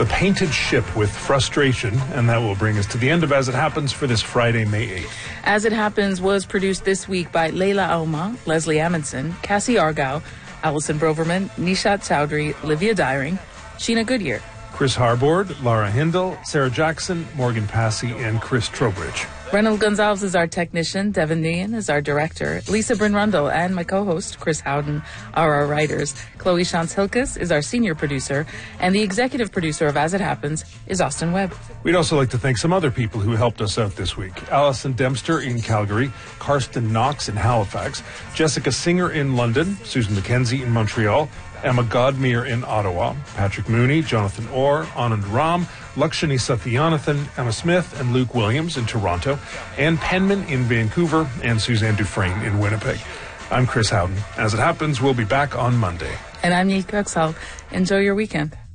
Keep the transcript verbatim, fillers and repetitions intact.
The Painted Ship with Frustration, and that will bring us to the end of As It Happens for this Friday, May eighth. As It Happens was produced this week by Leila Alma, Leslie Amundsen, Cassie Argyle, Allison Broverman, Nishat Chowdhury, Livia Dyring, Sheena Goodyear, Chris Harbord, Laura Hindle, Sarah Jackson, Morgan Passy, and Chris Trowbridge. Reynold Gonzalez is our technician, Devin Nguyen is our director, Lisa Bryn Rundle and my co-host, Chris Howden, are our writers. Chloe Shantz-Hilkes is our senior producer, and the executive producer of As It Happens is Austin Webb. We'd also like to thank some other people who helped us out this week. Alison Dempster in Calgary, Karsten Knox in Halifax, Jessica Singer in London, Susan McKenzie in Montreal, Emma Godmere in Ottawa, Patrick Mooney, Jonathan Orr, Anand Ram, Lakshani Sathyanathan, Emma Smith, and Luke Williams in Toronto, Ann Penman in Vancouver, and Suzanne Dufresne in Winnipeg. I'm Chris Howden. As It Happens, we'll be back on Monday. And I'm Nate Kuxall. Enjoy your weekend.